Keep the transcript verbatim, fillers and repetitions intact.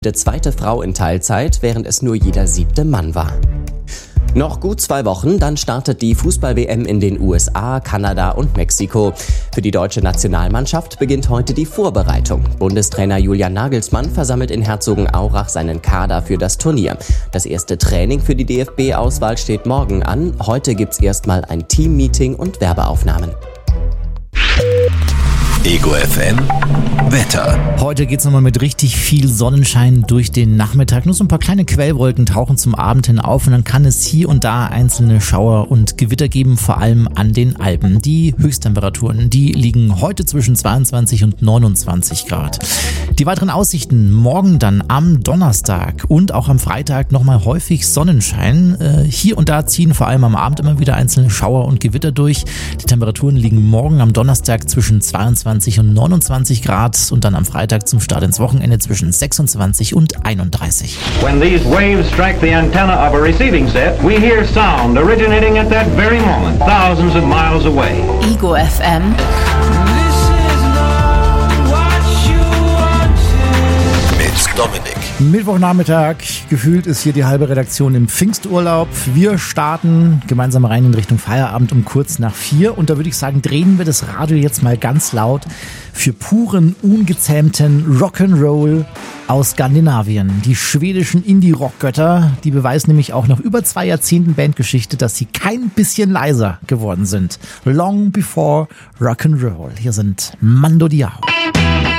Die zweite Frau in Teilzeit, während es nur jeder siebte Mann war. Noch gut zwei Wochen, dann startet die Fußball-W M in den U S A, Kanada und Mexiko. Für die deutsche Nationalmannschaft beginnt heute die Vorbereitung. Bundestrainer Julian Nagelsmann versammelt in Herzogenaurach seinen Kader für das Turnier. Das erste Training für die D F B-Auswahl steht morgen an. Heute gibt's erstmal ein Team-Meeting und Werbeaufnahmen. Ego F M Wetter. Heute geht's nochmal mit richtig viel Sonnenschein durch den Nachmittag. Nur so ein paar kleine Quellwolken tauchen zum Abend hin auf und dann kann es hier und da einzelne Schauer und Gewitter geben, vor allem an den Alpen. Die Höchsttemperaturen, die liegen heute zwischen zweiundzwanzig und neunundzwanzig Grad. Die weiteren Aussichten morgen dann am Donnerstag und auch am Freitag nochmal häufig Sonnenschein. Äh, hier und da ziehen vor allem am Abend immer wieder einzelne Schauer und Gewitter durch. Die Temperaturen liegen morgen am Donnerstag zwischen zweiundzwanzig und neunundzwanzig Grad und dann am Freitag zum Start ins Wochenende zwischen sechsundzwanzig und einunddreißig. When these waves strike the antenna of a receiving set, we hear sound originating at that very moment, thousands of miles away. Ego F M. Dominik. Mittwochnachmittag, gefühlt ist hier die halbe Redaktion im Pfingsturlaub. Wir starten gemeinsam rein in Richtung Feierabend um kurz nach vier und da würde ich sagen, drehen wir das Radio jetzt mal ganz laut für puren, ungezähmten Rock'n'Roll aus Skandinavien. Die schwedischen Indie-Rock-Götter, die beweisen nämlich auch nach über zwei Jahrzehnten Bandgeschichte, dass sie kein bisschen leiser geworden sind. Long before Rock'n'Roll. Hier sind Mando Diao.